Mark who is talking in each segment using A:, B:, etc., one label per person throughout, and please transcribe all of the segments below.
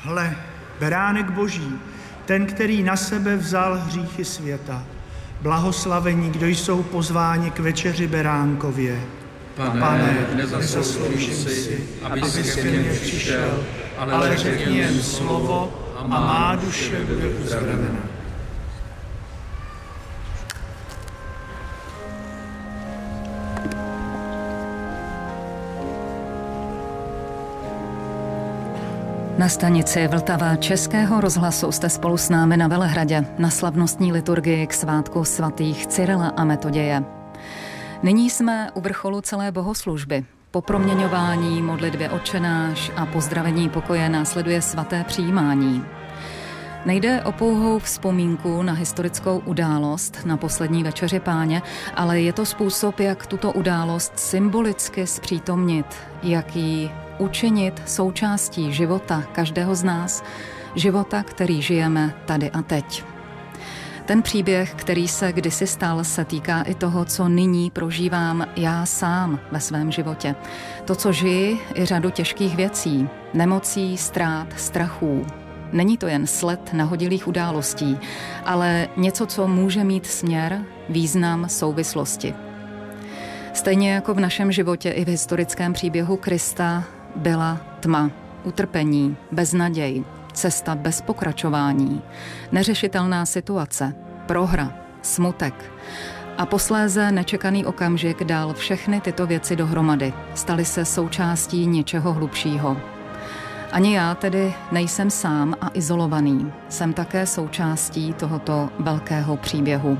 A: Hle, beránek Boží, ten, který na sebe vzal hříchy světa. Blahoslavení, kdo jsou pozváni k večeři beránkově. Pane, nezasloužím si, abys ke mně přišel, ale řekni jen slovo a má duše bude uzdravena.
B: Na stanici Vltava Českého rozhlasu jste spolu s námi na Velehradě na slavnostní liturgii k svátku svatých Cyrila a Metoděje. Nyní jsme u vrcholu celé bohoslužby. Po proměňování, modlitbě Otčenáš a pozdravení pokoje následuje svaté přijímání. Nejde o pouhou vzpomínku na historickou událost na poslední večeři Páně, ale je to způsob, jak tuto událost symbolicky zpřítomnit, jak ji učinit součástí života každého z nás, života, který žijeme tady a teď. Ten příběh, který se kdysi stal, se týká i toho, co nyní prožívám já sám ve svém životě. To, co žiji, i řadu těžkých věcí, nemocí, ztrát, strachů. Není to jen sled nahodilých událostí, ale něco, co může mít směr, význam, souvislosti. Stejně jako v našem životě i v historickém příběhu Krista byla tma, utrpení, beznaděj, cesta bez pokračování, neřešitelná situace, prohra, smutek a posléze nečekaný okamžik dal všechny tyto věci dohromady. Staly se součástí něčeho hlubšího. Ani já tedy nejsem sám a izolovaný. Jsem také součástí tohoto velkého příběhu.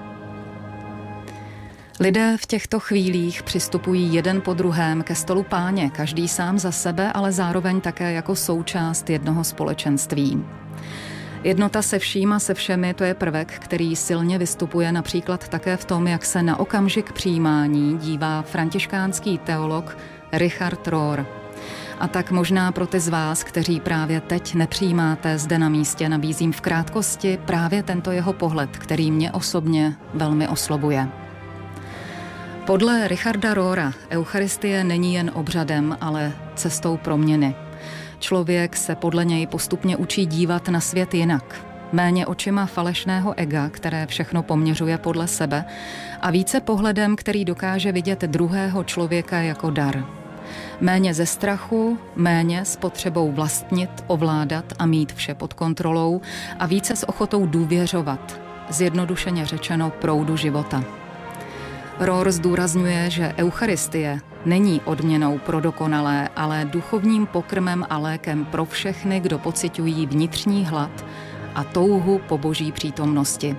B: Lidé v těchto chvílích přistupují jeden po druhém ke stolu Páně, každý sám za sebe, ale zároveň také jako součást jednoho společenství. Jednota se vším a se všemi, to je prvek, který silně vystupuje například také v tom, jak se na okamžik přijímání dívá františkánský teolog Richard Rohr. A tak možná pro ty z vás, kteří právě teď nepřijímáte zde na místě, nabízím v krátkosti právě tento jeho pohled, který mě osobně velmi oslovuje. Podle Richarda Rohra Eucharistie není jen obřadem, ale cestou proměny. Člověk se podle něj postupně učí dívat na svět jinak. Méně očima falešného ega, které všechno poměřuje podle sebe, a více pohledem, který dokáže vidět druhého člověka jako dar. Méně ze strachu, méně s potřebou vlastnit, ovládat a mít vše pod kontrolou a více s ochotou důvěřovat, zjednodušeně řečeno proudu života. Rohr zdůrazňuje, že Eucharistie není odměnou pro dokonalé, ale duchovním pokrmem a lékem pro všechny, kdo pociťují vnitřní hlad a touhu po Boží přítomnosti.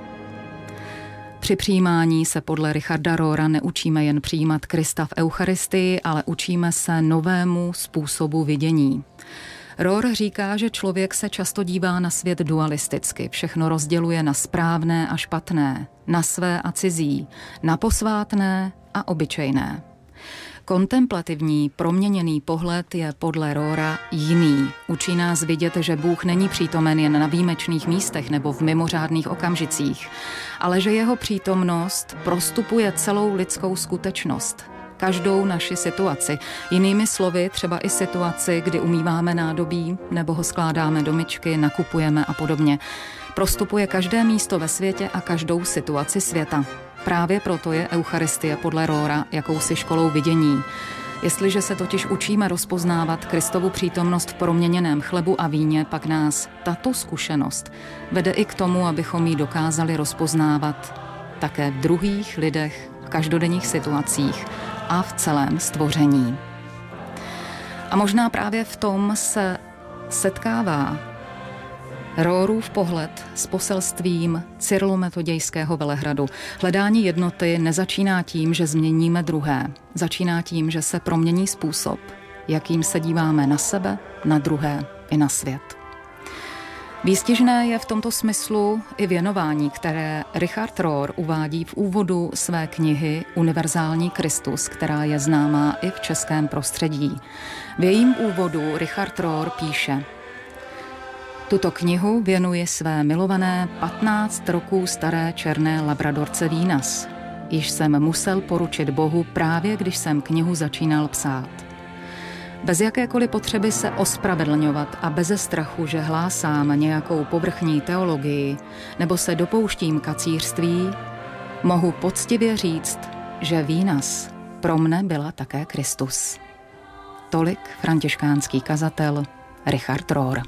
B: Při přijímání se podle Richarda Rohra neučíme jen přijímat Krista v Eucharistii, ale učíme se novému způsobu vidění. Rohr říká, že člověk se často dívá na svět dualisticky, všechno rozděluje na správné a špatné, na své a cizí, na posvátné a obyčejné. Kontemplativní, proměněný pohled je podle Rohra jiný. Učí nás vidět, že Bůh není přítomen jen na výjimečných místech nebo v mimořádných okamžicích, ale že jeho přítomnost prostupuje celou lidskou skutečnost, každou naši situaci. Jinými slovy, třeba i situaci, kdy umýváme nádobí nebo ho skládáme do myčky, nakupujeme a podobně. Prostupuje každé místo ve světě a každou situaci světa. Právě proto je Eucharistie podle Rohra jakousi školou vidění. Jestliže se totiž učíme rozpoznávat Kristovu přítomnost v proměněném chlebu a víně, pak nás tato zkušenost vede i k tomu, abychom ji dokázali rozpoznávat také v druhých lidech, v každodenních situacích a v celém stvoření. A možná právě v tom se setkává Rohrův pohled s poselstvím Cyrilometodějského Velehradu. Hledání jednoty nezačíná tím, že změníme druhé. Začíná tím, že se promění způsob, jakým se díváme na sebe, na druhé i na svět. Výstižné je v tomto smyslu i věnování, které Richard Rohr uvádí v úvodu své knihy Univerzální Kristus, která je známá i v českém prostředí. V jejím úvodu Richard Rohr píše: Tuto knihu věnuji své milované 15 roků staré černé labradorce Vínas. Již jsem musel poručit Bohu právě, když jsem knihu začínal psát. Bez jakékoliv potřeby se ospravedlňovat a beze strachu, že hlásám nějakou povrchní teologii nebo se dopouštím kacířství, mohu poctivě říct, že výnas pro mne byla také Kristus. Tolik františkánský kazatel Richard Rohr.